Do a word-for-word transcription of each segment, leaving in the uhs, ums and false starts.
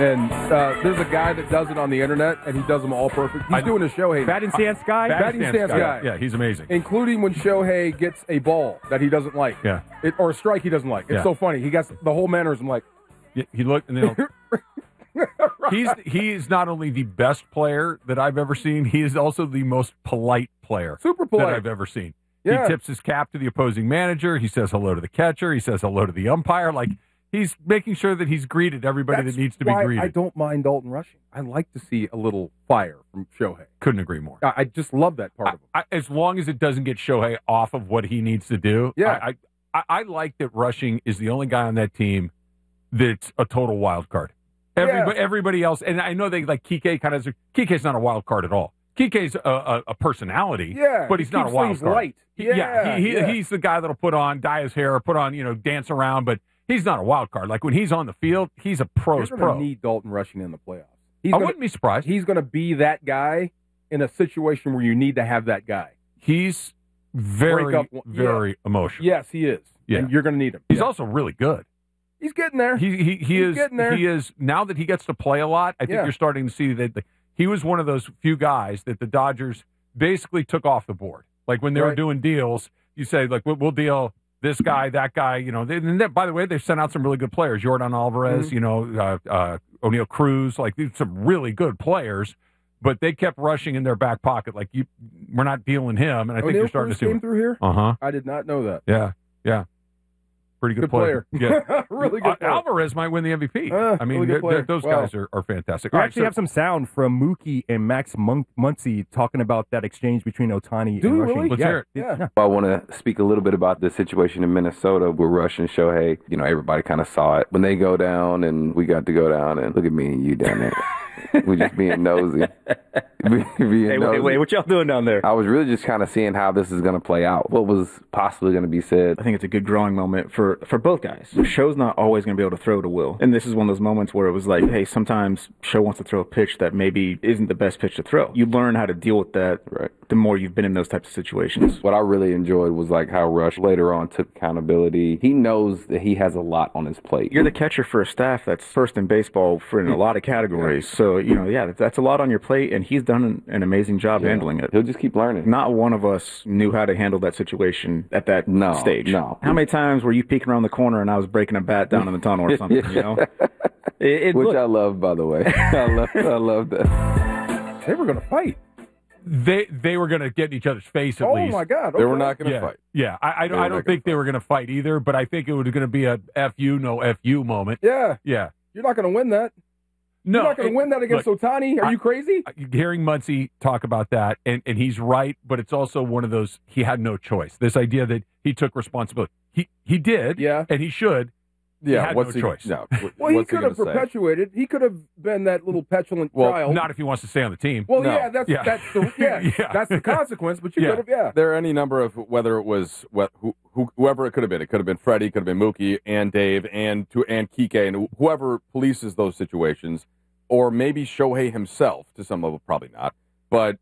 And uh, there's a guy that does it on the internet, and he does them all perfect. He's I, doing a Shohei. Batting stance guy? Batting stance, stance guy. guy. Yeah, he's amazing. Including when Shohei gets a ball that he doesn't like. Yeah. It, or a strike he doesn't like. It's yeah. so funny. He gets the whole mannerism like. Yeah, he looked, and then he's he's not only the best player that I've ever seen, he is also the most polite player Super polite. that I've ever seen. Yeah. He tips his cap to the opposing manager. He says hello to the catcher. He says hello to the umpire. Like, he's making sure that he's greeted everybody That's that needs to be why greeted. I don't mind Dalton Rushing. I like to see a little fire from Shohei. Couldn't agree more. I, I just love that part I, of him. I, as long as it doesn't get Shohei off of what he needs to do. Yeah. I, I, I like that Rushing is the only guy on that team that's a total wild card. Everybody, yeah. everybody else, and I know they like Kike kind of. Kike's not a wild card at all. Kike's a, a, a personality, yeah, but he's he not a wild card. Light. He, yeah, yeah, he, he, yeah. he's the guy that'll put on, dye his hair, put on, you know, dance around, but he's not a wild card. Like when he's on the field, he's a pro's You're pro. Gonna need Dalton Rushing in the playoffs. He's I gonna, wouldn't be surprised. He's going to be that guy in a situation where you need to have that guy. He's very, up, very yeah. emotional. Yes, he is. Yeah. And you're going to need him. He's yeah. also really good. He's getting there. He he, he He's is getting there. He is now that he gets to play a lot. I think yeah. you're starting to see that the, he was one of those few guys that the Dodgers basically took off the board. Like when they right. were doing deals, you say like we'll, we'll deal this guy, that guy. You know, they, and that, by the way, they've sent out some really good players. Jordan Alvarez, mm-hmm. you know, uh, uh, O'Neal Cruz, like these some really good players. But they kept Rushing in their back pocket. Like you, we're not dealing him. And I O'Neal think you're starting Cruz to see came through here. Uh huh. I did not know that. Yeah. Yeah. Pretty good, good player. player. Yeah. really good uh, player. Alvarez might win the M V P. Uh, I mean, really good they're, they're, those wow. guys are, are fantastic. We All actually right, have so, some sound from Mookie and Max Mun- Muncy talking about that exchange between Ohtani Do and we Rushing. really? Let's yeah. hear it. Yeah. yeah. I want to speak a little bit about the situation in Minnesota with Rush and Shohei. You know, everybody kind of saw it. When they go down and we got to go down and look at me and you down there. We're just being nosy. being hey, nosy. wait, wait, what y'all doing down there? I was really just kind of seeing how this is going to play out. What was possibly going to be said. I think it's a good growing moment for, for both guys. Sho's not always going to be able to throw to Will. And this is one of those moments where it was like, hey, sometimes Sho wants to throw a pitch that maybe isn't the best pitch to throw. You learn how to deal with that right. the more you've been in those types of situations. What I really enjoyed was like how Rush later on took accountability. He knows that he has a lot on his plate. You're the catcher for a staff that's first in baseball for in a lot of categories. So, you know, yeah, that's a lot on your plate, and he's done an, an amazing job yeah. handling it. He'll just keep learning. Not one of us knew how to handle that situation at that no, stage. No. How many times were you peeking around the corner and I was breaking a bat down in the tunnel or something, you know? It, it, Which look, I love, by the way. I love, I love that. They were going to fight. They they were going to get in each other's face at oh, least. my God. Okay. They were not going to yeah. fight. Yeah, I, I don't, I don't think they were going to fight either, but I think it was going to be a F you, no F you moment. Yeah. Yeah. You're not going to win that. No, You're not going to win that against look, Ohtani. Are I, you crazy? Hearing Muncy talk about that, and, and he's right, but it's also one of those, he had no choice. This idea that he took responsibility. He he did, yeah. and he should. Yeah, he had what's no he, choice. No, well, he could have say? perpetuated. He could have been that little petulant well, child. Not if he wants to stay on the team. Well, no. yeah, that's Yeah. that's the yeah, Yeah. that's the consequence. But you Yeah. could have, yeah. There are any number of whether it was wh- who, who, whoever it could have been. It could have been Freddie, could have been Mookie, and Dave, and to and Kike, and whoever polices those situations, or maybe Shohei himself to some level, probably not. But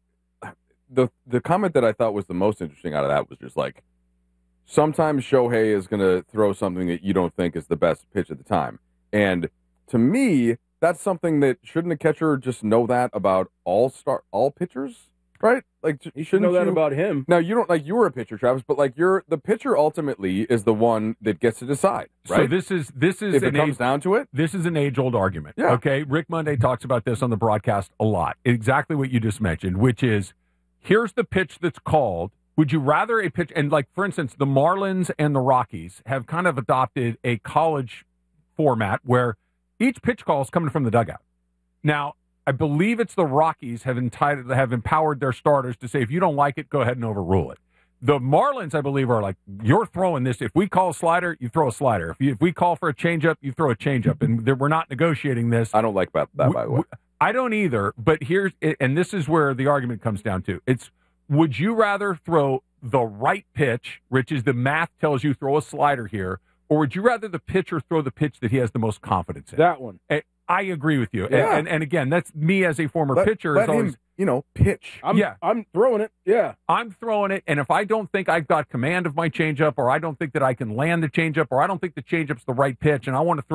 the the comment that I thought was the most interesting out of that was just like, sometimes Shohei is going to throw something that you don't think is the best pitch at the time. And to me, that's something that shouldn't a catcher just know that about all star all pitchers, right? Like You should shouldn't know that you- about him. Now you don't like you were a pitcher, Travis, but like you're the pitcher ultimately is the one that gets to decide, right? So this is this is if an it comes age, down to it. this is an age-old argument. Yeah. Okay, Rick Monday talks about this on the broadcast a lot. Exactly what you just mentioned, which is here's the pitch that's called. Would you rather a pitch, and like, for instance, the Marlins and the Rockies have kind of adopted a college format where each pitch call is coming from the dugout. Now, I believe it's the Rockies have entitled, have empowered their starters to say, if you don't like it, go ahead and overrule it. The Marlins, I believe, are like, you're throwing this. If we call a slider, you throw a slider. If, you, if we call for a changeup, you throw a changeup. And we're not negotiating this. I don't like that, that by the way. I don't either, but here's, and this is where the argument comes down to. It's, would you rather throw the right pitch, which is the math tells you throw a slider here, or would you rather the pitcher throw the pitch that he has the most confidence in? That one. I, I agree with you. Yeah. And, and, and again, that's me as a former Let, pitcher. let is always, him, you know, pitch. I'm, Yeah. I'm throwing it. Yeah. I'm throwing it, and if I don't think I've got command of my changeup, or I don't think that I can land the changeup, or I don't think the changeup's the right pitch, and I want to throw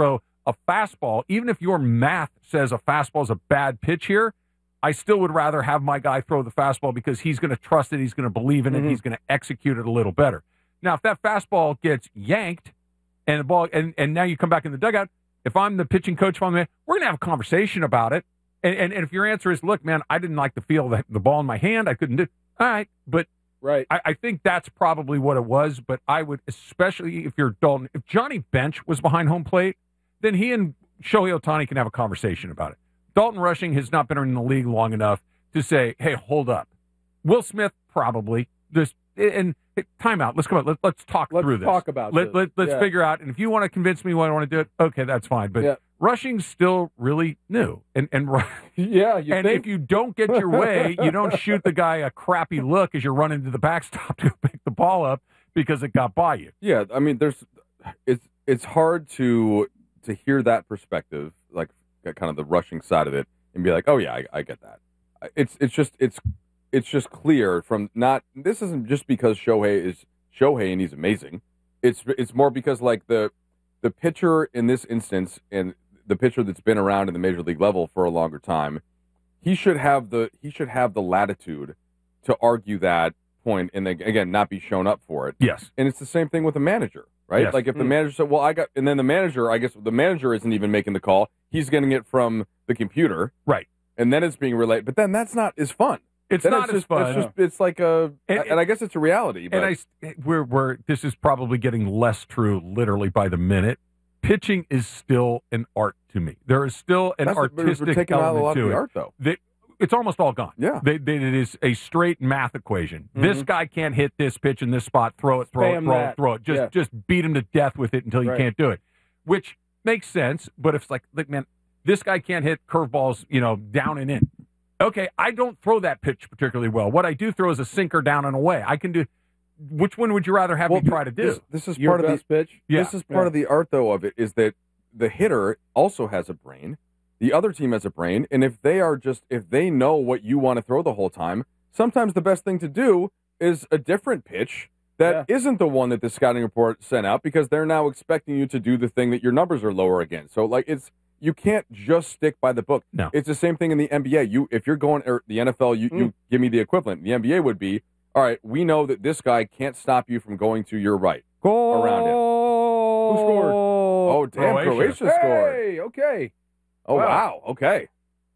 a fastball, even if your math says a fastball is a bad pitch here, I still would rather have my guy throw the fastball because he's going to trust it, he's going to believe in it, Mm-hmm. he's going to execute it a little better. Now, if that fastball gets yanked and the ball, and, and now you come back in the dugout, if I'm the pitching coach, if I'm the, we're going to have a conversation about it. And, and, and if your answer is, look, man, I didn't like the feel of the, the ball in my hand, I couldn't do. All right, but Right. I, I think that's probably what it was. But I would, especially if you're Dalton, if Johnny Bench was behind home plate, then he and Shohei Ohtani can have a conversation about it. Dalton Rushing has not been in the league long enough to say, hey, hold up. Will Smith probably. This and hey, time out. Let's come on. Let, let's talk Let's through this. talk about let, this. Let, let's Yeah. figure out. And if you want to convince me why I want to do it, okay, that's fine. But Yeah. Rushing's still really new. And and Yeah, you and think? if you don't get your way, you don't shoot the guy a crappy look as you're running to the backstop to pick the ball up because it got by you. Yeah, I mean, there's it's it's hard to to hear that perspective, like kind of the rushing side of it, and be like, oh yeah, I, I get that. It's it's just it's it's just clear from not. This isn't just because Shohei is Shohei and he's amazing. It's it's more because like the the pitcher in this instance and the pitcher that's been around in the major league level for a longer time, he should have the he should have the latitude to argue that point and then, again, not be shown up for it. Yes. And it's the same thing with a manager, right? Yes. Like if the manager said, well, I got, and then the manager, I guess the manager isn't even making the call. He's getting it from the computer. Right. And then it's being relayed. But then that's not as fun. It's Then not it's as just, fun. It's just, it's like a, And- and, I guess it's a reality. But And I, we're, we're, this is probably getting less true literally by the minute. Pitching is still an art to me. There is still an that's what- we're- artistic we're taking out a element lot to of the it. art, though. That it's almost all gone. Yeah. They, they, it is a straight math equation. This guy can't hit this pitch in this spot. Throw it, throw Spam it, throw that. it, throw it. Just, Yeah. just beat him to death with it until you Right. can't do it, which makes sense. But if it's like, look, man, this guy can't hit curveballs, you know, down and in. Okay, I don't throw that pitch particularly well. What I do throw is a sinker down and away. I can do. Which one would you rather have Well, me try to do? This, this is Your part of best the pitch. Yeah. This is part of the art, though, of it is that the hitter also has a brain. The other team has a brain, and if they are just if they know what you want to throw the whole time, sometimes the best thing to do is a different pitch that Yeah. isn't the one that the scouting report sent out because they're now expecting you to do the thing that your numbers are lower again. So like it's you can't just stick by the book. No. It's the same thing in the N B A. You if you're going or the N F L, you, Mm. you give me the equivalent. The N B A would be, all right, we know that this guy can't stop you from going to your right. Goal. Around him. Who scored? Oh, damn, Croatia. Croatia, scored. Hey, okay. Oh, Wow. wow. Okay.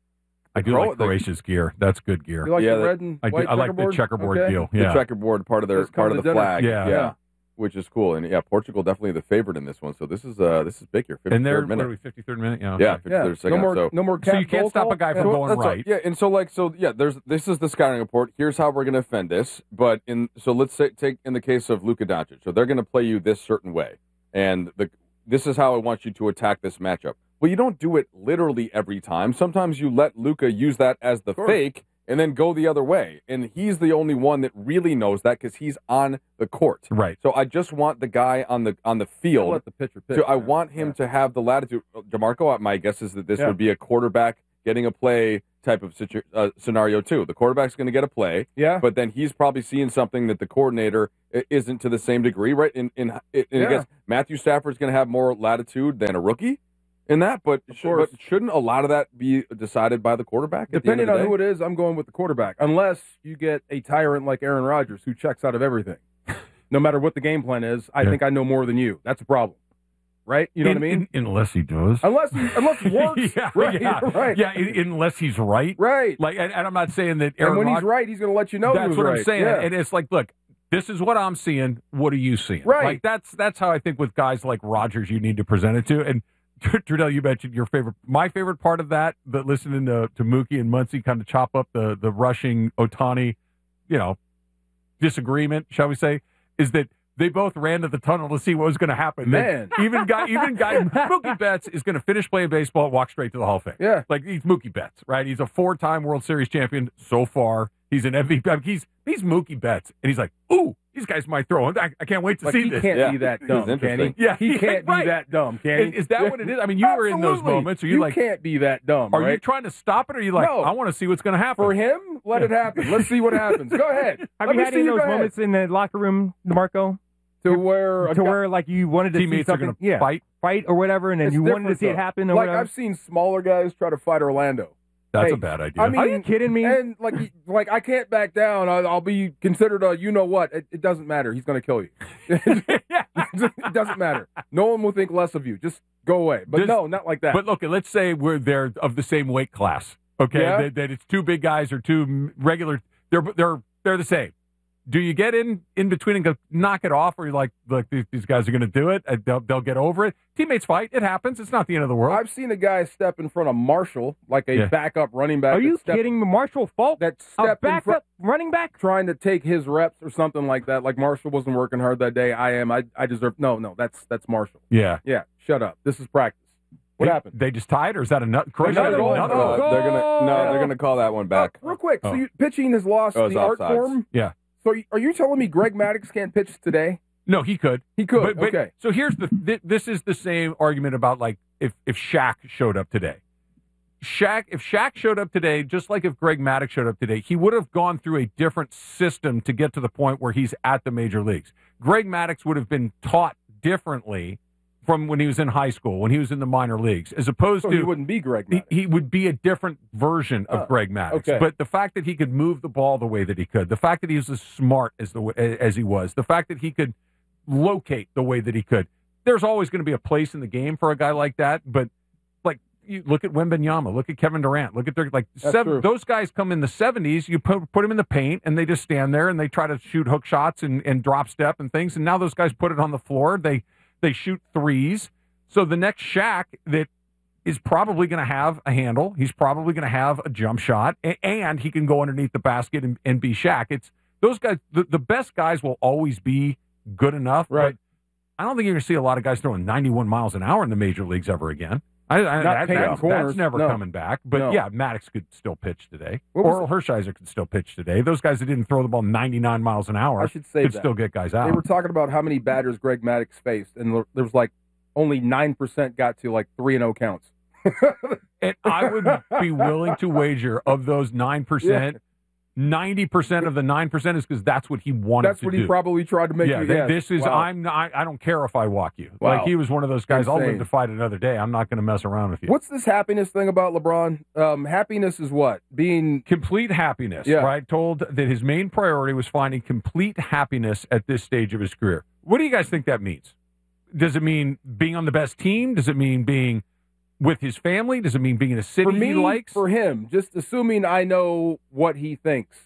I do Cro- like the- Croatia's gear. That's good gear. You like Yeah, the the- red and I, do, white I like the checkerboard? checkerboard Okay. deal. The Yeah. checkerboard part of their Just come part to of the dinner. flag. Yeah. Yeah. Which is cool. And yeah, Portugal definitely the favorite in this one. So this is uh this is big here. And they're fifty-third what minute. are we, fifty-third minute? Yeah. Yeah, okay. fifty-third Yeah. second. No more, so no more So cat you can't goal stop call? a guy Yeah. from So going that's all- right. yeah, and so like so yeah, there's this is the scouting report. Here's how we're going to defend this. But in so let's say take in the case of Luka Doncic. So they're going to play you this certain way, and the this is how I want you to attack this matchup. Well, you don't do it literally every time. Sometimes you let Luka use that as the course. fake and then go the other way. And he's the only one that really knows that because he's on the court. Right. So I just want the guy on the on the Don't field. let the pitcher pitch. So I man. want him Yeah. to have the latitude. DeMarco, my guess is that this Yeah. would be a quarterback getting a play type of situ- uh, scenario too. The quarterback's going to get a play, Yeah. but then he's probably seeing something that the coordinator i- isn't to the same degree, right? In in, in Yeah. I guess Matthew Stafford's going to have more latitude than a rookie in that, but, Of sh- course. but shouldn't a lot of that be decided by the quarterback? At Depending the end on of the who it is, I'm going with the quarterback. Unless you get a tyrant like Aaron Rodgers who checks out of everything. No matter what the game plan is, I Yeah. think I know more than you. That's a problem. Right? You know In- what I mean? in- unless he does. Unless he, unless it works. yeah, right, yeah, right. yeah. in- unless he's right. Right. Like, and, and I'm not saying that Aaron and when Rodgers. he's right, he's going to let you know he That's was what right. I'm saying. Yeah. And it's like, look, this is what I'm seeing. What are you seeing? Right. Like that's that's how I think with guys like Rodgers, you need to present it to. And Trudell, you mentioned your favorite. My favorite part of that, that listening to to Mookie and Muncy kind of chop up the the rushing Ohtani, you know, disagreement, shall we say, is that they both ran to the tunnel to see what was going to happen. Man. They- even guy, even guy, Mookie Betts is going to finish playing baseball, walk straight to the Hall of Fame. Yeah. Like he's Mookie Betts, right? He's a four-time World Series champion so far. He's an M V P. He's he's Mookie Betts, and he's like, ooh, these guys might throw. I, I can't wait to Like, see he this. can't Yeah. be that This is dumb, can he? interesting. Yeah, He yeah, can't right. be that dumb, can he? Is, is that what it is? I mean, you were in those Absolutely. moments. Are you, you like, can't be that dumb, are right? you trying to stop it, or are you like, No. I want to see what's going to happen? For him, let it happen. Let's see what happens. Go ahead. Have Let you me had see any you. of Go those ahead. moments in the locker room, DeMarco? to where a to guy- where like you wanted to Teammates see are something, going to yeah, fight. fight or whatever, and then it's you wanted to different, see it though. happen or like whatever. I've seen smaller guys try to fight Orlando. That's Hey, a bad idea. I mean, Are you kidding me? And like, he- like I can't back down. I'll, I'll be considered a you know what. It, it doesn't matter. He's going to kill you. It doesn't matter. No one will think less of you. Just go away. But This- no, not like that. But look, let's say we're they're of the same weight class. Okay, Yeah. that, that it's two big guys or two m- regular. They're they're they're the same. Do you get in in between and go knock it off, or you're like, look, these, these guys are going to do it. And they'll they'll get over it. Teammates fight. It happens. It's not the end of the world. I've seen a guy step in front of Marshall, like a Yeah. backup running back. Are you that stepped- kidding me? Marshall Falk, That a stepped in front, backup running back? trying to take his reps or something like that. Like Marshall wasn't working hard that day. I am. I I deserve. No, no, that's that's Marshall. yeah. Yeah, shut up. This is practice. What They- happened? They just tied, or is that another? Croatia Another had goal. another Oh, goal. Uh, they're gonna no, they're gonna call that one back. Uh, real quick, Oh. so you, pitching has lost Oh, it's the art offsides. form. Yeah. So you- are you telling me Greg Maddux can't pitch today? No, he could. He could. But, but- okay. So here's the. Th- this is the same argument about like if if Shaq showed up today. Shaq, if Shaq showed up today, just like if Greg Maddux showed up today, he would have gone through a different system to get to the point where he's at the major leagues. Greg Maddux would have been taught differently from when he was in high school, when he was in the minor leagues, as opposed So to he wouldn't be Greg he, Maddux. he would be a different version of Uh, Greg Maddux. okay. But the fact that he could move the ball the way that he could, the fact that he was as smart as the way- as he was, the fact that he could locate the way that he could, there's always going to be a place in the game for a guy like that. But like, you look at Wembanyama, look at Kevin Durant, look at their like That's seven, true. those guys come in the seventies. You put put them in the paint and they just stand there and they try to shoot hook shots and, and drop step and things. And now those guys put it on the floor. They they shoot threes. So the next Shaq that is probably going to have a handle. He's probably going to have a jump shot, and, and he can go underneath the basket and, and be Shaq. It's those guys. The, the best guys will always be good enough. Right. But I don't think you're going to see a lot of guys throwing ninety-one miles an hour in the major leagues ever again. I, I, Not that, painting that's, corners, that's never no. coming back. But No. yeah, Maddox could still pitch today. What was Oral Hershiser could still pitch today. Those guys that didn't throw the ball ninety-nine miles an hour I should say could that. still get guys They out. were talking about how many batters Greg Maddux faced, and there there was like only nine percent got to like three and zero counts. And I would be willing to wager of those nine percent, ninety percent of the nine percent is because that's what he wanted That's to what do. he probably tried to make yeah, you. th- yes. this is Wow. I'm not, I don't care if I walk you. Wow. Like he was one of those guys. I'll live Insane. to fight another day. I'm not going to mess around with you. What's this happiness thing about LeBron? Um, happiness is what? Being Complete happiness, Yeah. right? Told that his main priority was finding complete happiness at this stage of his career. What do you guys think that means? Does it mean being on the best team? Does it mean being with his family? Does it mean being in a city for me, he likes? for him, just assuming I know what he thinks,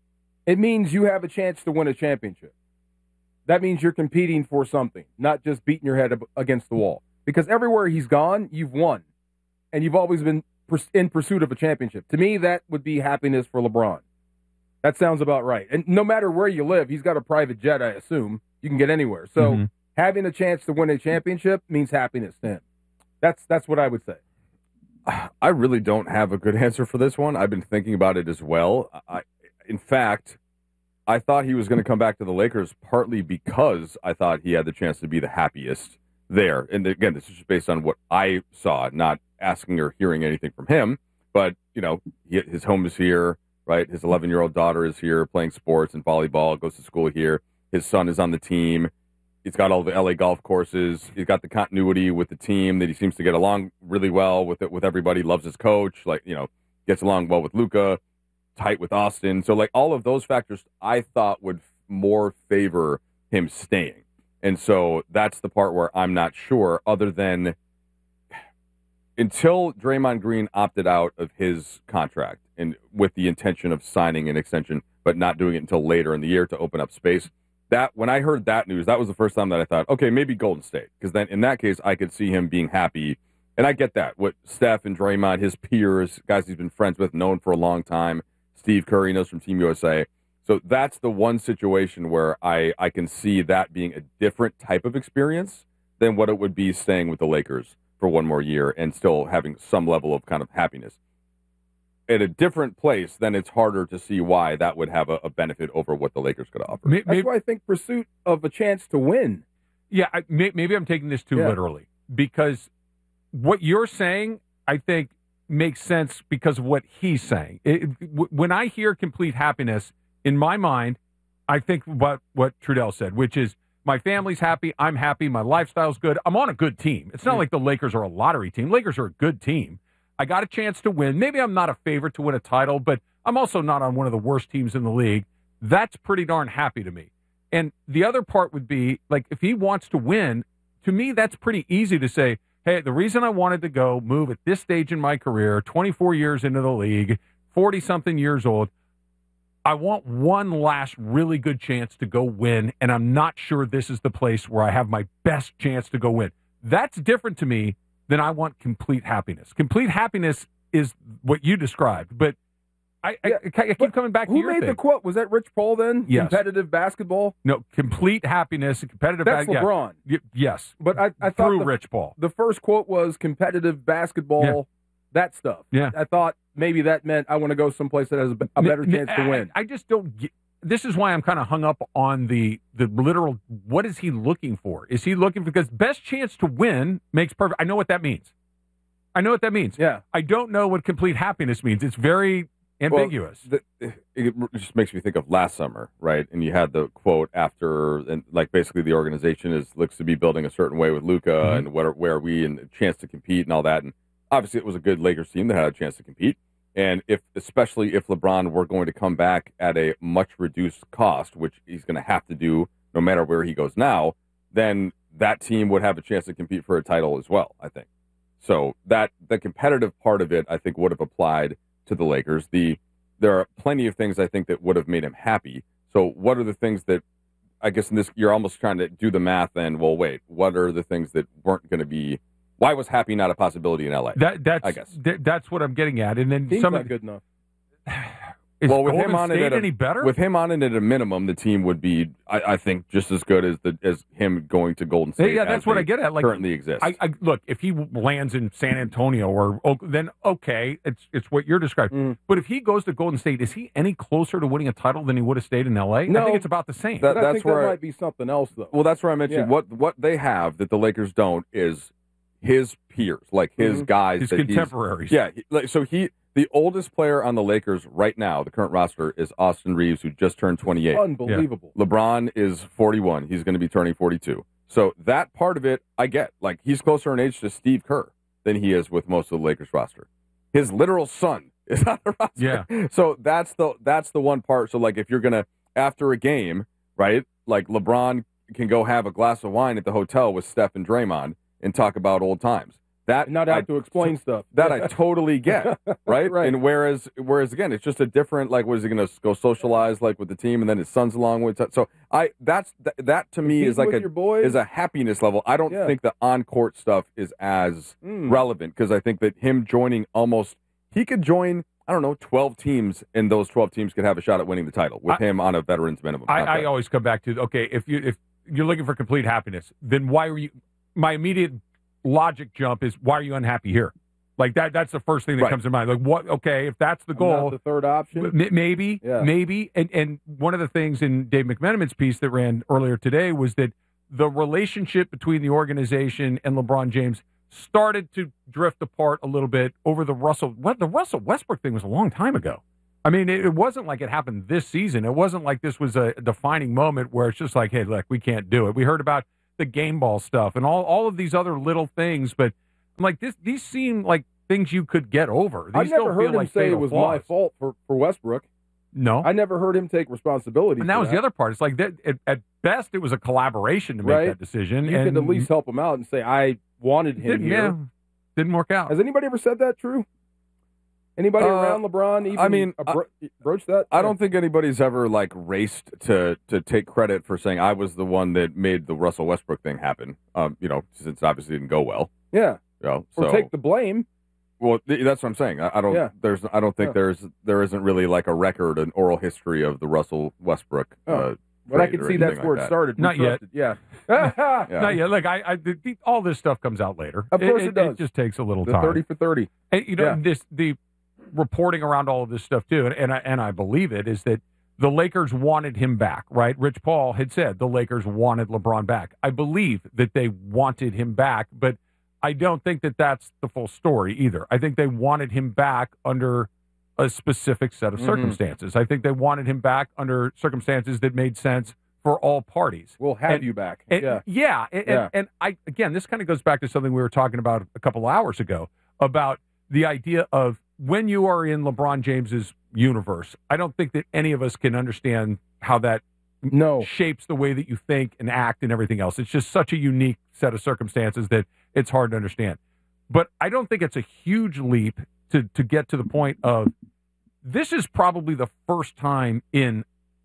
it means you have a chance to win a championship. That means you're competing for something, not just beating your head ab- against the wall. Because everywhere he's gone, you've won, and you've always been pers- in pursuit of a championship. To me, that would be happiness for LeBron. That sounds about right. And no matter where you live, he's got a private jet, I assume. You can get anywhere. So Mhm. having a chance to win a championship means happiness to him. That's that's what I would say. I really don't have a good answer for this one. I've been thinking about it as well. I, in fact, I thought he was going to come back to the Lakers partly because I thought he had the chance to be the happiest there. And again, this is just based on what I saw, not asking or hearing anything from him. But, you know, he, his home is here, right? His eleven-year-old daughter is here playing sports and volleyball, goes to school here. His son is on the team. He's got all the L A golf courses. He's got the continuity with the team that he seems to get along really well with it, with everybody. Loves his coach, like, you know, gets along well with Luka, tight with Austin. So like all of those factors I thought would more favor him staying. And so that's the part where I'm not sure, other than until Draymond Green opted out of his contract and with the intention of signing an extension, but not doing it until later in the year to open up space. That when I heard that news, that was the first time that I thought, okay, maybe Golden State, because then in that case I could see him being happy, and I get that. What Steph and Draymond, his peers, guys he's been friends with, known for a long time, Steve Curry knows from Team U S A. So that's the one situation where I I can see that being a different type of experience than what it would be staying with the Lakers for one more year and still having some level of kind of happiness. At a different place, then it's harder to see why that would have a, a benefit over what the Lakers could offer. May- That's may- why I think pursuit of a chance to win. Yeah, I, may, maybe I'm taking this too Yeah. literally, because what you're saying, I think, makes sense because of what he's saying. It, w- when I hear complete happiness, in my mind, I think about what Trudell said, which is My family's happy. I'm happy. My lifestyle's good. I'm on a good team. It's not like the Lakers are a lottery team. Lakers are a good team. I got a chance to win. Maybe I'm not a favorite to win a title, but I'm also not on one of the worst teams in the league. That's pretty darn happy to me. And the other part would be, like, if he wants to win, to me, that's pretty easy to say, hey, the reason I wanted to go move at this stage in my career, twenty-four years into the league, forty-something years old, I want one last really good chance to go win, and I'm not sure this is the place where I have my best chance to go win. That's different to me than I want complete happiness. Complete happiness is what you described, but I, Yeah, I, I keep but coming back to Who your made thing. the quote? Was that Rich Paul then? Yes. Competitive basketball? No, complete happiness and competitive. That's ba- yeah. LeBron. Y- yes, But I, I thought through the, Rich Paul. the first quote was competitive basketball, Yeah. that stuff. Yeah. I thought maybe that meant I want to go someplace that has a, b- a better N- chance to I- win. I, I just don't get. This is why I'm kind of hung up on the the literal. What is he looking for? Is he looking for, because best chance to win makes perfect. I know what that means. I know what that means. Yeah. I don't know what complete happiness means. It's very ambiguous. Well, the, it just makes me think of last summer, right? And you had the quote after, and like basically the organization is looks to be building a certain way with Luka, Mhm. and where where are we, and a chance to compete and all that. And obviously, it was a good Lakers team that had a chance to compete. And if, especially if LeBron were going to come back at a much reduced cost, which he's going to have to do no matter where he goes now, then that team would have a chance to compete for a title as well, I think. So that the competitive part of it, I think, would have applied to the Lakers. The there are plenty of things I think that would have made him happy. So what are the things that, I guess in this, you're almost trying to do the math and, well, wait, what are the things that weren't going to be, why was happy not a possibility in L A? that that's I guess. th- that's what I'm getting at. And then Team's some not of good enough. is Well, with Golden him on it State at a- any better? With him on it at a minimum, the team would be, I, I think, just as good as the as him going to Golden State. yeah, that's as what they I get at. Like, currently exists. I, I look, if he lands in San Antonio or Oak- then okay, it's it's what you're describing. Mm. But if he goes to Golden State, is he any closer to winning a title than he would have stayed in L A? I No. think it's about the same. That- But I that's think where that I- might be something else, though. Well, that's where I mentioned Yeah. what what they have that the Lakers don't is his peers, like his Mhm. guys, His that he's- contemporaries. Yeah, he- like so he the oldest player on the Lakers right now, the current roster, is Austin Reeves, who just turned twenty-eight. Unbelievable. LeBron is forty-one. He's going to be turning forty-two. So that part of it, I get. Like, he's closer in age to Steve Kerr than he is with most of the Lakers roster. His literal son is on the roster. Yeah. So that's the that's the one part. So, like, if you're going to, after a game, right, like LeBron can go have a glass of wine at the hotel with Steph and Draymond and talk about old times. That And not I- have to explain stuff. that I totally get, right? Right. And whereas, whereas again, it's just a different. Like, was he going to go socialize like with the team, and then his son's along with? So I, that's that, that to me Compete is like with a your boys. is a happiness level. I don't Yeah. think the on court stuff is as Mm. relevant because I think that him joining almost he could join. I don't know, twelve teams, and those twelve teams could have a shot at winning the title with I- him on a veterans minimum. I, I contract. always come back to okay, if you if you're looking for complete happiness, then why are you? My immediate logic jump is why are you unhappy here? Like that. That's the first thing that Right. comes to mind. Like what? Okay, if that's the I'm goal, not the third option. M- Maybe, Yeah. maybe, and and one of the things in Dave McMenamin's piece that ran earlier today was that the relationship between the organization and LeBron James started to drift apart a little bit over the Russell. What the Russell Westbrook thing was a long time ago. I mean, it, it wasn't like it happened this season. It wasn't like this was a defining moment where it's just like, hey, look, we can't do it. We heard about the game ball stuff and all all of these other little things, but I'm like this. These seem like things you could get over. I These never don't heard feel him like say it fatal was flaws. my fault for, for Westbrook. No, I never heard him take responsibility. and for that was the other part. It's like that, at, at best, it was a collaboration to make Right. that decision. You and could at least help him out and say, I wanted him didn't, here. yeah, didn't work out. Has anybody ever said that true? Anybody Uh, around LeBron even I mean, abro- broach that? I don't think anybody's ever like raced to to take credit for saying I was the one that made the Russell Westbrook thing happen. Um, you know, since it obviously didn't go well. Yeah. You know, Or so take the blame. well, th- that's what I'm saying. I, I don't. Yeah. There's. I don't think Yeah. there's. There isn't really like a record, an oral history of the Russell Westbrook. Oh. Uh, But I trade can or see anything that's like where it that. started. We Not yet. trusted- Yeah. Yeah. Not yet. Look, I, I the, the, all this stuff comes out later. Of course it, it does. It just takes a little The time. thirty for thirty. And, you know, Yeah. this the reporting around all of this stuff too, and, and I and I believe it is that the Lakers wanted him back, right? Rich Paul had said the Lakers wanted LeBron back. I believe that they wanted him back, but I don't think that that's the full story either. I think they wanted him back under a specific set of Mhm. circumstances. I think they wanted him back under circumstances that made sense for all parties. We'll have And- you back. And, yeah. yeah, and, Yeah. And, and I again, this kind of goes back to something we were talking about a couple hours ago about the idea of when you are in LeBron James's universe. I don't think that any of us can understand how that No. shapes the way that you think and act and everything else. It's just such a unique set of circumstances that it's hard to understand. But I don't think it's a huge leap to to get to the point of this is probably the first time in,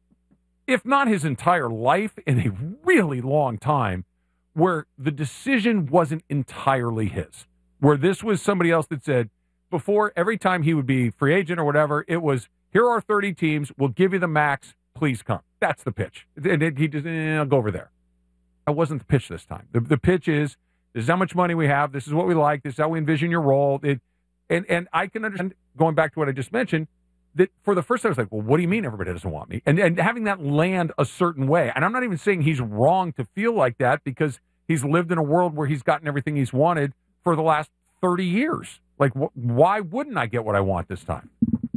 if not his entire life, in a really long time, where the decision wasn't entirely his. Where this was somebody else that said, before every time he would be free agent or whatever, it was, here are thirty teams, we'll give you the max, please come. That's the pitch. And then he just, eh, I'll go over there. That wasn't the pitch this time. The, the pitch is, this is how much money we have, this is what we like, this is how we envision your role. It, and, and I can understand, going back to what I just mentioned, that for the first time I was like, well, what do you mean everybody doesn't want me? And, and having that land a certain way. And I'm not even saying he's wrong to feel like that because he's lived in a world where he's gotten everything he's wanted for the last thirty years. Like, wh- why wouldn't I get what I want this time?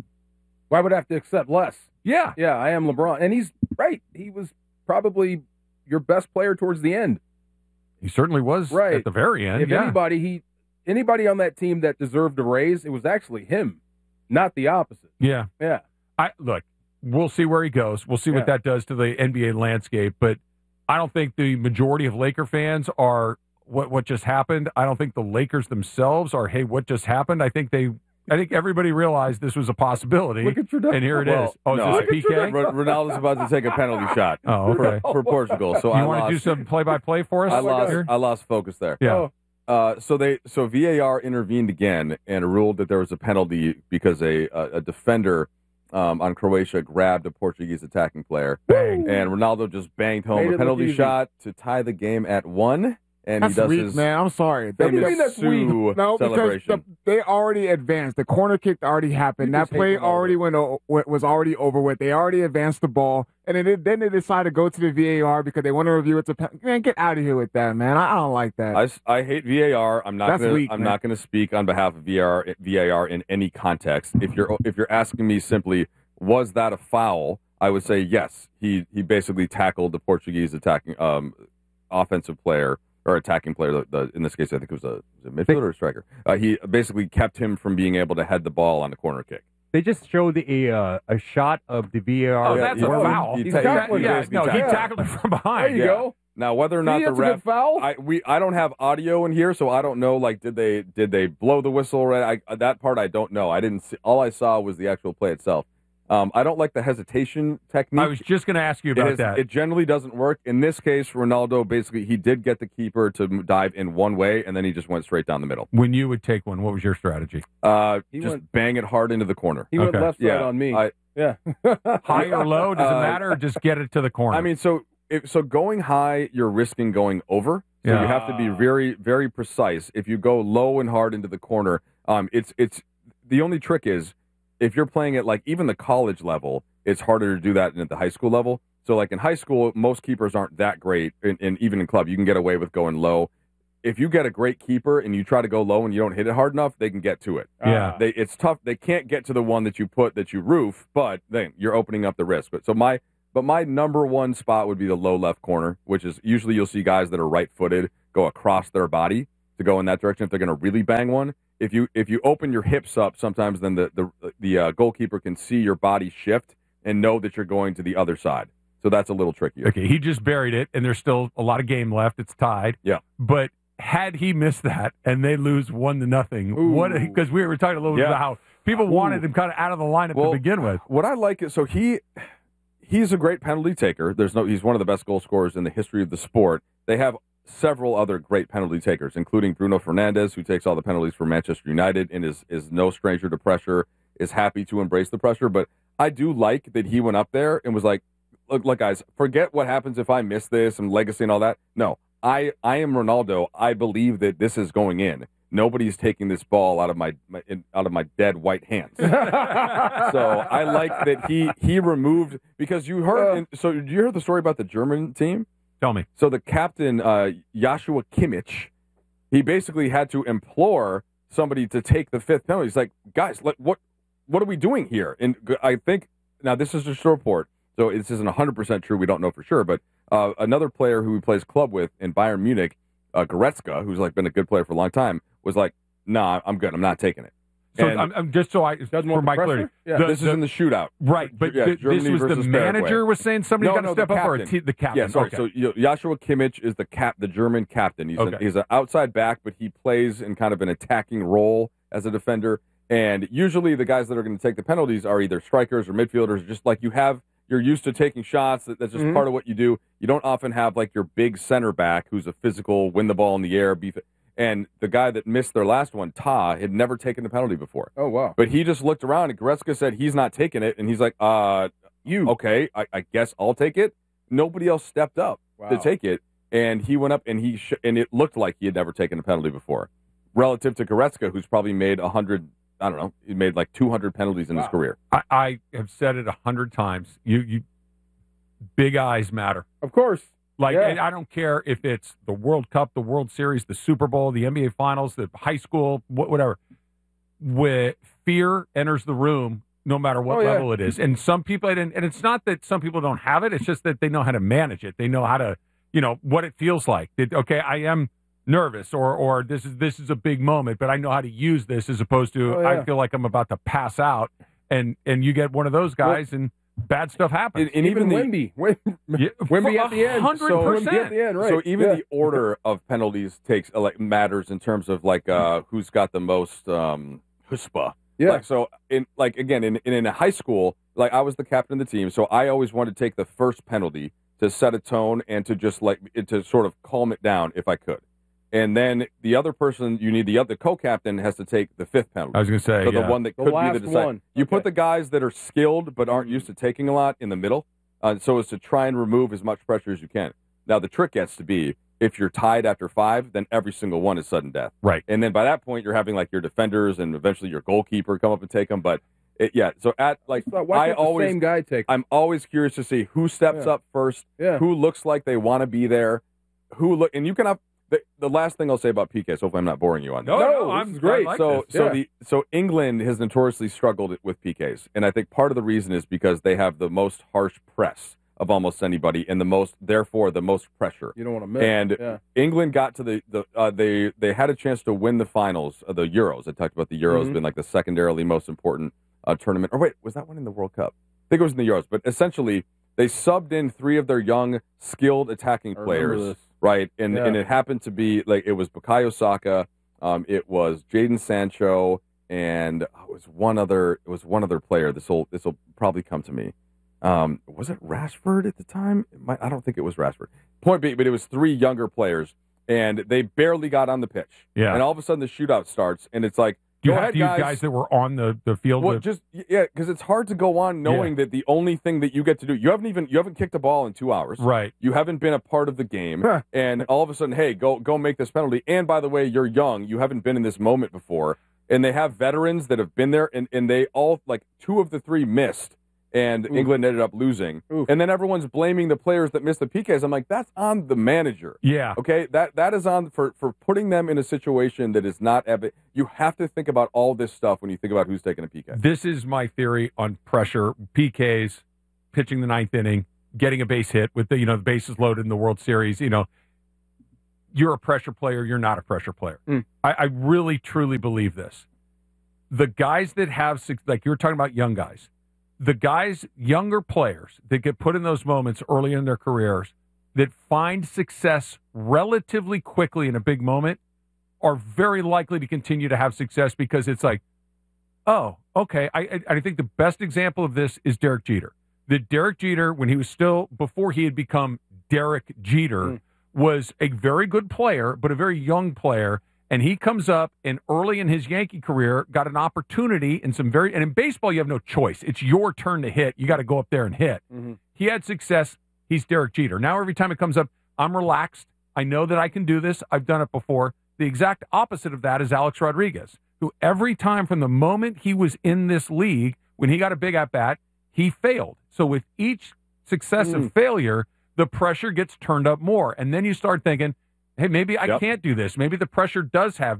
Why would I have to accept less? Yeah. Yeah, I am LeBron. And he's right. He was probably your best player towards the end. He certainly was Right. at the very end. If yeah. anybody he anybody on that team that deserved a raise, it was actually him, not the opposite. yeah. Yeah. I look, we'll see where he goes. We'll see Yeah. what that does to the N B A landscape. But I don't think the majority of Laker fans are what what just happened. I don't think the Lakers themselves are, hey, what just happened? I think they I think everybody realized this was a possibility. Look at your and here it is. Well, Oh, no, is this a P K? R- Ronaldo's about to take a penalty shot Oh, okay. for, for Portugal. So you I want lost, to do some play by play for us? I lost, here? I lost focus there. Yeah. Oh, Uh, so they so V A R intervened again and ruled that there was a penalty because a a, a defender um, on Croatia grabbed a Portuguese attacking player, Bang. and Ronaldo just banged home Made it a look penalty easy. shot to tie the game at one, and That's he does weak, his man. I'm sorry. What do you famous mean that's weak? Sue No, because celebration. the, they already advanced. The corner kick already happened. You That just hate play Ronaldo. already went o- was already over with. They already advanced the ball, and then, then they decided to go to the V A R because they want to review it. To pe- man, get out of here with that, man. I, I don't like that. I, s- I hate V A R. I'm not That's gonna weak, I'm man. not going to speak on behalf of V A R V A R in any context. If you're if you're asking me simply, was that a foul? I would say yes. He he basically tackled the Portuguese attacking um offensive player or attacking player. The, the, in this case, I think it was a, was it a midfielder or a striker. Uh, he basically kept him from being able to head the ball on the corner kick. They just showed a uh, a shot of the V A R. Oh, yeah, that's he- a he- foul. he He's ta- tackling yeah, basically no, he tackled him. tackled him from there behind. you Yeah. go. Now, whether or See, not the that's a ref, good foul. I we I don't have audio in here, so I don't know. Like, did they did they blow the whistle? Right, I, that part I don't know. I didn't see. All I saw was the actual play itself. Um, I don't like the hesitation technique. I was just going to ask you It about is- that. It generally doesn't work. In this case, Ronaldo basically he did get the keeper to m- dive in one way, and then he just went straight down the middle. when you would take one, what was your strategy? Uh, He just went- bang it hard into the corner. He went Okay. left side Yeah, on me. I- yeah. High or low? Does it Uh, matter? Or just get it to the corner? I mean, so if, so going high, you're risking going over. So Yeah. you have to be very, very precise. If you go low and hard into the corner, um, it's it's the only trick is if you're playing at like even the college level, it's harder to do that than at the high school level. So like in high school, most keepers aren't that great, and, and even in club, you can get away with going low. If you get a great keeper and you try to go low and you don't hit it hard enough, they can get to it. Yeah. They, it's tough. They can't get to the one that you put that you roof, but then you're opening up the risk. But so my but my number one spot would be the low left corner, which is usually you'll see guys that are right footed go across their body to go in that direction if they're going to really bang one. If you if you open your hips up, sometimes then the the the uh, goalkeeper can see your body shift and know that you're going to the other side. So that's a little trickier. okay, he just buried it, and there's still a lot of game left. It's tied. Yeah. But had he missed that and they lose one to nothing, Ooh. what? Because we were talking a little bit Yeah. about how people wanted him kind of out of the lineup Well, to begin with. What I like is so he he's a great penalty taker. There's no he's one of the best goal scorers in the history of the sport. They have several other great penalty takers, including Bruno Fernandes, who takes all the penalties for Manchester United and is is no stranger to pressure, is happy to embrace the pressure. But I do like that he went up there and was like, look, look, guys, forget what happens if I miss this and legacy and all that. No, I I am Ronaldo. I believe that this is going in. Nobody's taking this ball out of my, my in, out of my dead white hands. So I like that he he removed because you heard. and so did you hear the story about the German team? Tell me. So the captain, uh, Joshua Kimmich, he basically had to implore somebody to take the fifth penalty. He's like, guys, like, what what are we doing here? And I think now this is just a report. So this isn't one hundred percent true. We don't know for sure. But uh, another player who he plays club with in Bayern Munich, uh, Goretzka, who's like been a good player for a long time, was like, nah, I'm good. I'm not taking it. So And I'm, I'm just so I for my clarity, Yeah. the- this the- is in the shootout. right? But Yeah, th- Germany this was the versus manager Paraguay. was saying somebody's No, got to no, step the up, or captain. t- the captain. Yeah, sorry. Okay. So you know, Joshua Kimmich is the cap, the German captain. He's Okay. a, he's an outside back, but he plays in kind of an attacking role as a defender. And usually, the guys that are going to take the penalties are either strikers or midfielders. Just like you have, you're used to taking shots. That, that's just Mhm. part of what you do. You don't often have like your big center back who's a physical, win the ball in the air, beef it. And the guy that missed their last one, Ta, had never taken the penalty before. Oh, wow. But he just looked around, and Goretzka said he's not taking it, and he's like, "Uh, You. okay, I, I guess I'll take it." Nobody else stepped up Wow. to take it, and he went up, and he sh- and it looked like he had never taken a penalty before, relative to Goretzka, who's probably made a hundred. I don't know, he made like two hundred penalties in his Wow. career. I, I have said it a hundred times. You, you, big eyes matter. Of course. Like, Yeah. and I don't care if it's the World Cup, the World Series, the Super Bowl, the N B A Finals, the high school, wh- whatever. Where fear enters the room, no matter what Oh, yeah. level it is, and some people, and, and it's not that some people don't have it; it's just that they know how to manage it. They know how to, you know, what it feels like. That, okay, I am nervous, or or this is this is a big moment, but I know how to use this as opposed to Oh, yeah. I feel like I'm about to pass out, and and you get one of those guys, and bad stuff happens. And, and Even, even, the Wemby. Wem- Yeah, Wemby at the end. hundred So, percent. Wemby at the end, right. So even Yeah. the order of penalties takes uh, like matters in terms of like uh, who's got the most um, chutzpah. Yeah. Like, so in like again in, in in high school, like I was the captain of the team, so I always wanted to take the first penalty to set a tone and to just like it, to sort of calm it down if I could. And then the other person, you need the other co-captain has to take the fifth penalty. I was going to say, so yeah. the one that The could be last the decisive. one. You put Okay. the guys that are skilled but aren't used to taking a lot in the middle, uh, so as to try and remove as much pressure as you can. Now the trick gets to be if you're tied after five, then every single one is sudden death. Right. And then by that point, you're having like your defenders and eventually your goalkeeper come up and take them. But it, yeah, so at like So why I can't always, the same guy take? I'm always curious to see who steps Yeah. up first, Yeah. who looks like they want to be there, who look, and you can have the, the last thing I'll say about P K. So hopefully I'm not boring you on this. No, No, no, this I'm is great. I like so this. so Yeah. the so England has notoriously struggled with P Ks, and I think part of the reason is because they have the most harsh press of almost anybody, and the most therefore the most pressure. You don't want to miss. And yeah. England got to the, the uh, they they had a chance to win the finals of the Euros. I talked about the Euros Mhm. being like the secondarily most important uh, tournament. Or wait, was that one in the World Cup? I think it was in the Euros. But essentially, they subbed in three of their young, skilled attacking I remember players, this. right? And Yeah. and it happened to be like it was Bukayo Saka, um, it was Jadon Sancho, and it was one other. It was one other player. This will this will probably come to me. Um, was it Rashford at the time? It might, I don't think it was Rashford. Point being, but it was three younger players, and they barely got on the pitch. Yeah. And all of a sudden, the shootout starts, and it's like, Do you go have ahead, to use guys. guys that were on the, the field? Well, with, just yeah, because it's hard to go on knowing that the only thing that you get to do, you haven't even you haven't kicked a ball in two hours, right. You haven't been a part of the game, Huh. and all of a sudden, hey, go go make this penalty. And by the way, you're young, you haven't been in this moment before, and they have veterans that have been there, and and they all like two of the three missed. And Oof. England ended up losing. Oof. And then everyone's blaming the players that missed the P Ks. I'm like, that's on the manager. Yeah. Okay, that that is on for for putting them in a situation that is not evident. You have to think about all this stuff when you think about who's taking a P K. This is my theory on pressure, P Ks, pitching the ninth inning, getting a base hit with the, you know, the bases loaded in the World Series. You know, you're a pressure player. You're not a pressure player. Mm. I, I really, truly believe this. The guys that have, suc- like you were talking about young guys, the guys, younger players that get put in those moments early in their careers that find success relatively quickly in a big moment are very likely to continue to have success because it's like, oh, okay. I, I I think the best example of this is Derek Jeter. That Derek Jeter, when he was still, before he had become Derek Jeter, Mm. was a very good player, but a very young player. And he comes up and early in his Yankee career got an opportunity in some very, and in baseball, you have no choice. It's your turn to hit. You got to go up there and hit. Mm-hmm. He had success. He's Derek Jeter. Now, every time it comes up, I'm relaxed. I know that I can do this. I've done it before. The exact opposite of that is Alex Rodriguez, who every time from the moment he was in this league, when he got a big at bat, he failed. So with each successive Mm. failure, the pressure gets turned up more. And then you start thinking, hey, maybe I Yep. can't do this. Maybe the pressure does have me.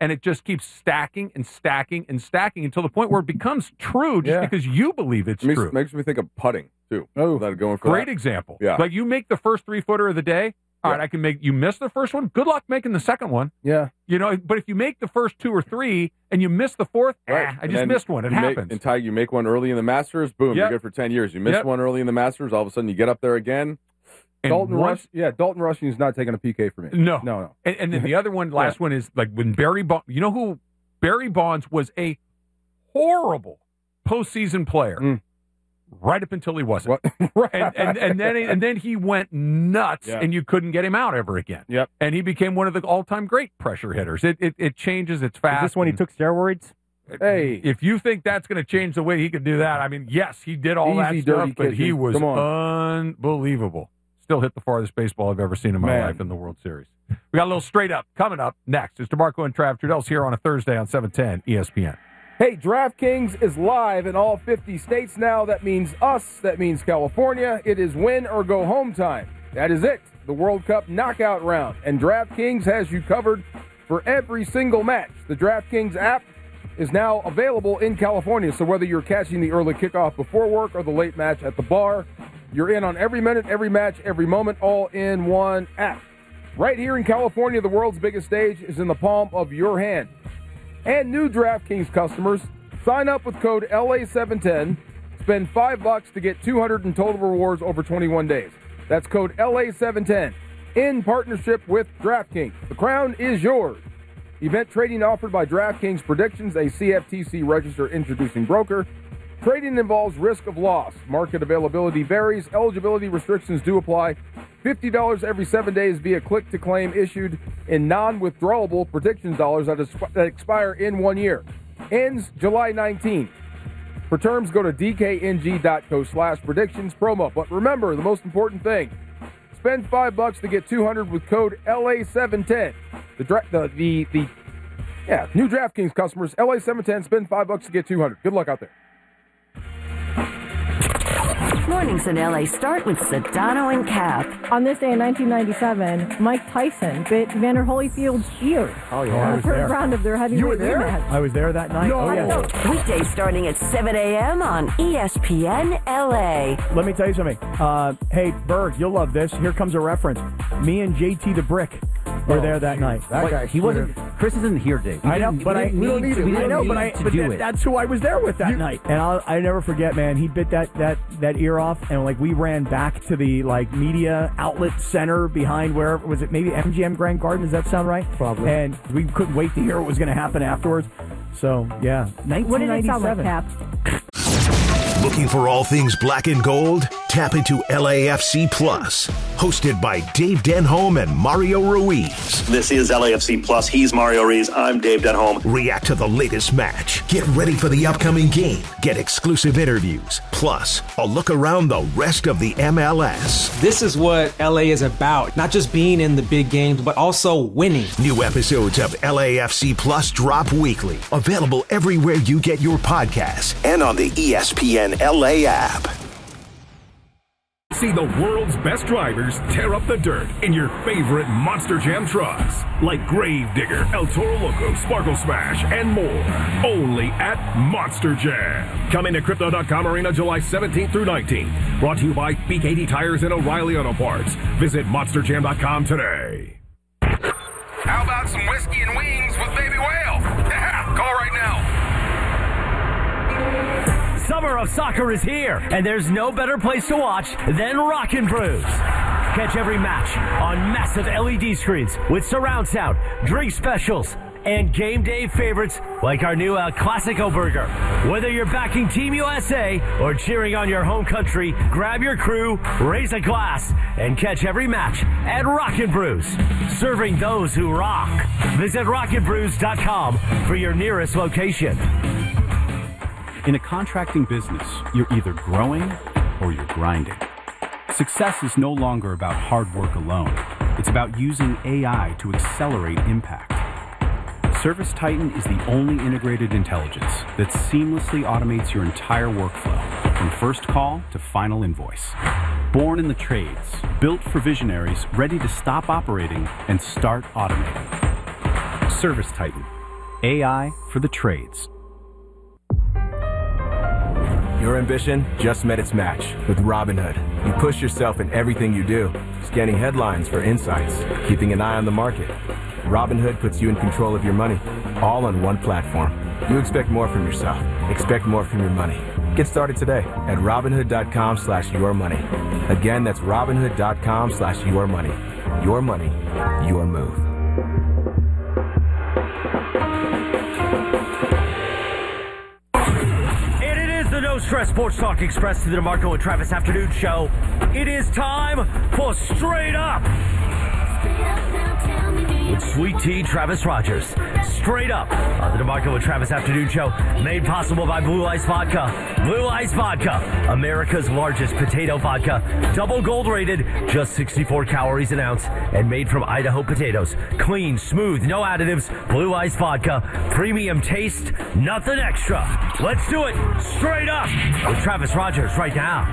and it just keeps stacking and stacking and stacking until the point where it becomes true just Yeah. because you believe it's It makes, true. makes me think of putting too. Oh. That going for Great that. example. Yeah. Like you make the first three footer of the day. All Yeah. right, I can make you miss the first one. Good luck making the second one. Yeah. You know, but if you make the first two or three and you miss the fourth, Right. ah, I And just then missed one. It you make- happens. and Ty, you make one early in the Masters, boom, Yep. you're good for ten years. You miss Yep. one early in the Masters, all of a sudden you get up there again. And Dalton once- Rush. Yeah, Dalton Rushing is not taking a P K for me. No. No, no. And, and then the other one, last one is like when Barry Bonds, you know who Barry Bonds was a horrible postseason player Mm. right up until he wasn't. What? right. And, and, and then he, and then he went nuts Yeah. and you couldn't get him out ever again. Yep. And he became one of the all-time great pressure hitters. It it, it changes, it's fast. Is this when he and- took steroids? Hey. If you think that's going to change the way he could do that, I mean, yes, he did all that Easy, stuff, dirty but he kitchen. was Come on. unbelievable. Still hit the farthest baseball I've ever seen in my Man. life in the World Series. We got a little straight up coming up next. It's DeMarco and Trav Trudell's here on a Thursday on seven ten E S P N. Hey, DraftKings is live in all fifty states now. That means us. That means California. It is win or go home time. That is it. The World Cup knockout round. And DraftKings has you covered for every single match. The DraftKings app is now available in California. So whether you're catching the early kickoff before work or the late match at the bar, you're in on every minute, every match, every moment, all in one app. Right here in California, the world's biggest stage is in the palm of your hand. And new DraftKings customers, sign up with code L A seven ten, spend five bucks to get two hundred in total rewards over twenty-one days. That's code L A seven ten in partnership with DraftKings. The crown is yours. Event trading offered by DraftKings Predictions, a C F T C registered introducing broker. Trading involves risk of loss. Market availability varies. Eligibility restrictions do apply. fifty dollars every seven days via click-to-claim issued in non-withdrawable prediction dollars that, is, that expire in one year. Ends July nineteenth. For terms, go to d k n g dot co slash predictions promo. But remember, the most important thing, spend five bucks to get two hundred with code L A seven ten. The, dra- the, the, the, yeah, new DraftKings customers, L A seven ten, spend five bucks to get two hundred. Good luck out there. Mornings in L A start with Sedano and Cap. On this day in nineteen ninety-seven, Mike Tyson bit Vander Holyfield's ear. Oh, yeah. In I the was first there. round of their heavyweight You were there? rematch. I was there that night. No. Oh, yeah. Weekdays starting at seven a.m. on E S P N L A. Let me tell you something. Uh, hey, Berg, you'll love this. Here comes a reference. Me and J T the Brick were there that night. That Wait, guy he wasn't. Chris isn't here, Dave. I know, didn't- but we I didn't we don't need need to- it. we We I didn't know, need but I to but do that, it. that's who I was there with that night, and I'll I never forget, man. He bit that that that ear off, and like we ran back to the like media outlet center behind where was it? Maybe M G M Grand Garden? Does that sound right? Probably. And we couldn't wait to hear what was going to happen afterwards. So yeah, What did it sound like, nineteen ninety-seven. Cap? Looking for all things black and gold? Tap into L A F C Plus, hosted by Dave Denholm and Mario Ruiz. This is L A F C Plus. He's Mario Ruiz. I'm Dave Denholm. React to the latest match. Get ready for the upcoming game. Get exclusive interviews. Plus, a look around the rest of the M L S. This is what L A is about. Not just being in the big games, but also winning. New episodes of L A F C Plus drop weekly. Available everywhere you get your podcasts and on the E S P N L A app. See the world's best drivers tear up the dirt in your favorite Monster Jam trucks, like Gravedigger, El Toro Loco, Sparkle Smash, and more. Only at Monster Jam. Coming to Crypto dot com Arena July seventeenth through nineteenth. Brought to you by B K D Tires and O'Reilly Auto Parts. Visit Monster Jam dot com today. How about some whiskey and wings with Baby Whale? Yeah, call right now. Summer of soccer is here, and there's no better place to watch than Rockin' Brews. Catch every match on massive L E D screens with surround sound, drink specials, and game day favorites like our new El Clasico burger. Whether you're backing Team U S A or cheering on your home country, grab your crew, raise a glass, and catch every match at Rockin' Brews, serving those who rock. Visit rockin brews dot com for your nearest location. In a contracting business, you're either growing or you're grinding. Success is no longer about hard work alone. It's about using A I to accelerate impact. Service Titan is the only integrated intelligence that seamlessly automates your entire workflow, from first call to final invoice. Born in the trades, built for visionaries ready to stop operating and start automating. Service Titan. A I for the trades. Your ambition just met its match with Robinhood. You push yourself in everything you do, scanning headlines for insights, keeping an eye on the market. Robinhood puts you in control of your money, all on one platform. You expect more from yourself. Expect more from your money. Get started today at Robinhood.com slash your money. Again, that's Robinhood.com slash your money. Your money, your move. And it is the No Stress Sports Talk Express to the DeMarco and Travis Afternoon Show. It is time for Straight Up with Sweet Tea Travis Rogers. Straight Up on the DeMarco and Travis Afternoon Show, made possible by Blue Ice Vodka. Blue Ice Vodka, America's largest potato vodka. Double gold rated, just sixty-four calories an ounce, and made from Idaho potatoes. Clean, smooth, no additives. Blue Ice Vodka, premium taste, nothing extra. Let's do it. Straight Up with Travis Rogers right now.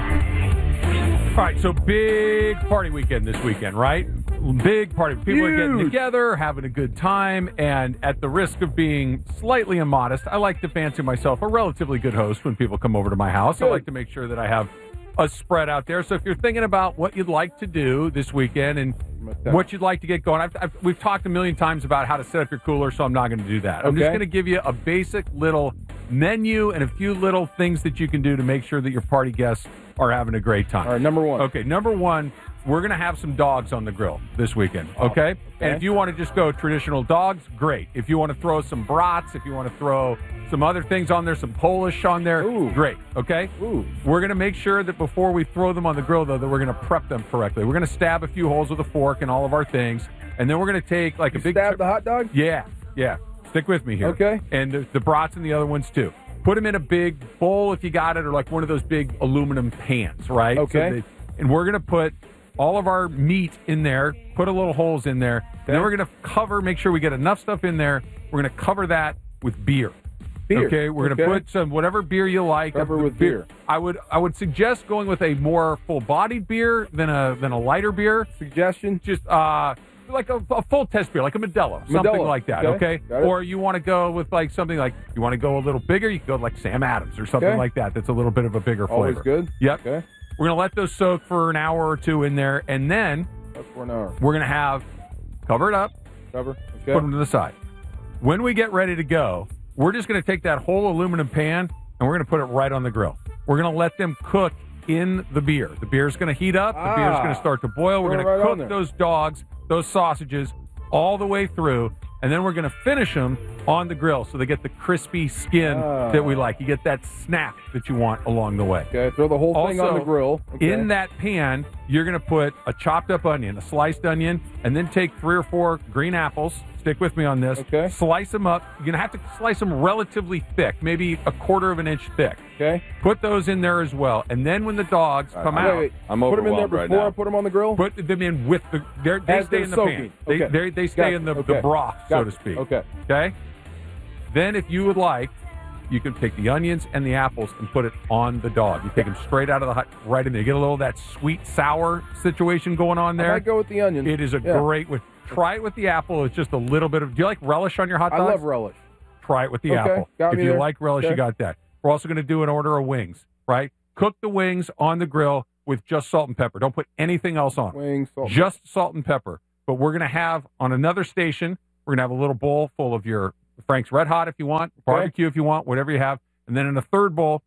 All right, so big party weekend this weekend, right? Big party. People are getting together, having a good time, and at the risk of being slightly immodest, I like to fancy myself a relatively good host when people come over to my house. Good. I like to make sure that I have a spread out there. So if you're thinking about what you'd like to do this weekend and what you'd like to get going, I've, I've, we've talked a million times about how to set up your cooler, so I'm not going to do that. I'm Okay. just going to give you a basic little menu and a few little things that you can do to make sure that your party guests are having a great time. All right, number one. Okay, number one, we're going to have some dogs on the grill this weekend, okay? okay? And if you want to just go traditional dogs, great. If you want to throw some brats, if you want to throw some other things on there, some Polish on there, Ooh. great, okay? Ooh. We're going to make sure that before we throw them on the grill, though, that we're going to prep them correctly. We're going to stab a few holes with a fork in all of our things, and then we're going to take like You a big... stab the hot dog? Yeah, yeah. Stick with me here. Okay. And the, the brats and the other ones, too. Put them in a big bowl if you got it, or like one of those big aluminum pans, right? Okay. So they, and we're going to put all of our meat in there, put a little holes in there, and then we're going to cover, make sure we get enough stuff in there. We're going to cover that with beer. Beer. Okay, we're going to Okay. put some whatever beer you like. Cover of the with beer. I would I would suggest going with a more full-bodied beer than a than a lighter beer. Suggestion? Just uh like a, a full test beer, like a Modelo, something Modelo. like that. Okay. Okay, Got it. or you want to go with like something like you want to go a little bigger, you can go like Sam Adams or something Okay. like that. That's a little bit of a bigger flavor. Always good? Yep. Okay. We're gonna let those soak for an hour or two in there, and then That's for an hour. we're gonna have cover it up, Cover. Okay. put them to the side. When we get ready to go, we're just going to take that whole aluminum pan and we're going to put it right on the grill. We're going to let them cook in the beer. The beer's going to heat up. The beer's Ah. going to start to boil. We're Throw going it to right on cook there. those dogs, those sausages, all the way through, and then we're going to finish them on the grill so they get the crispy skin Ah. that we like. You get that snap that you want along the way. Okay, throw the whole thing on Also, the grill. Okay. In that pan, you're going to put a chopped up onion, a sliced onion, and then take three or four green apples. Stick with me on this. Okay. Slice them up. You're going to have to slice them relatively thick, maybe a quarter of an inch thick. Okay. Put those in there as well. And then when the dogs All right, come wait, out, wait. I'm Put them in there overwhelmed right before now. I put them on the grill? put them in with the. they're- They As stay they're in the soaking. pan. They, Okay. they, they stay Gotcha. in the, Okay. the broth, so Gotcha. to speak. Okay. Okay. Then, if you would like, you can take the onions and the apples and put it on the dog. You take them straight out of the hot, right in there. You get a little of that sweet sour situation going on there. I might go with the onion. It is a Yeah. great one. Try it with the apple. It's just a little bit of. Do you like relish on your hot I dogs? love relish. Try it with the Okay, apple. got If me you there. like relish, Okay. you got that. We're also going to do an order of wings, right? Cook the wings on the grill with just salt and pepper. Don't put anything else on. Wings, salt. Just salt and pepper. But we're going to have on another station, we're going to have a little bowl full of your Frank's Red Hot if you want, barbecue if you want, whatever you have. And then in a third bowl,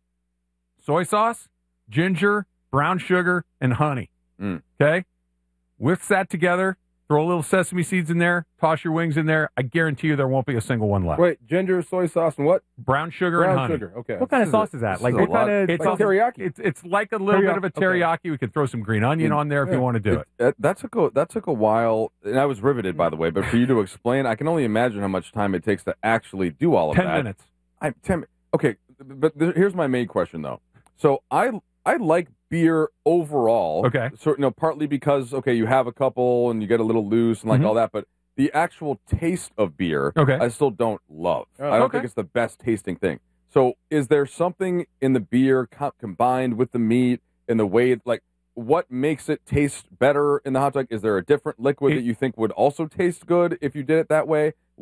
soy sauce, ginger, brown sugar, and honey. Mm. Okay? Whisk that together. Throw a little sesame seeds in there. Toss your wings in there. I guarantee you there won't be a single one left. Wait, ginger, soy sauce, and what? Brown sugar Brown and honey. sugar. Okay. What kind of This sauce a- is that? this Like is what a lot. kind of? It's like teriyaki. It's it's like a little bit of a Okay. teriyaki. We could throw some green onion on there if Yeah. you want to do it. That, that took a that took a while, and I was riveted, by the way. But for you to explain, I can only imagine how much time it takes to actually do all of Ten that. minutes. I ten. Okay, but th- here's my main question though. So I I like beer overall. Okay. So you know, partly because okay, you have a couple and you get a little loose and like Mhm. all that, but the actual taste of beer, Okay. I still don't love. Oh, I don't okay. think it's the best tasting thing. So is there something in the beer co- combined with the meat and the way, it, like, what makes it taste better in the hot dog? Is there a different liquid It- that you think would also taste good if you did it that way?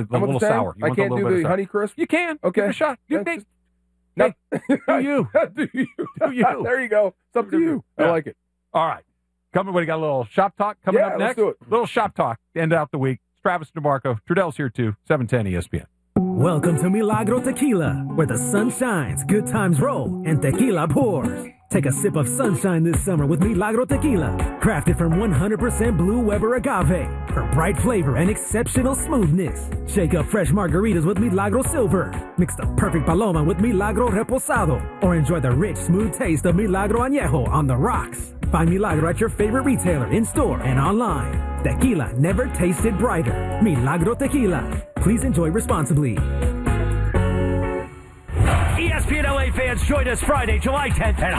the, the I'm with little the same. sour. You I want can't the do little bit the of Honey sour. Crisp. You can. Okay. Give it a shot. You Yeah, think- just- Hey, do you? do you? Do you? There you go. It's up to you. I like it. All right. Coming, we got a little shop talk coming Yeah, up let's next. do it. Little shop talk to end out the week. It's Travis DeMarco. Trudell's here too. seven ten E S P N. Welcome to Milagro Tequila, where the sun shines, good times roll, and tequila pours. Take a sip of sunshine this summer with Milagro Tequila, crafted from one hundred percent Blue Weber agave for bright flavor and exceptional smoothness. Shake up fresh margaritas with Milagro Silver. Mix the perfect Paloma with Milagro Reposado, or enjoy the rich, smooth taste of Milagro Añejo on the rocks. Find Milagro at your favorite retailer, in-store, and online. Tequila never tasted brighter. Milagro Tequila. Please enjoy responsibly. E S P N L A fans, join us Friday, July tenth at